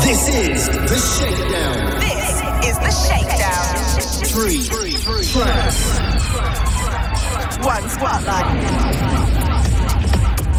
This is The Shakedown. This is The Shakedown. Three tracks. One spotlight.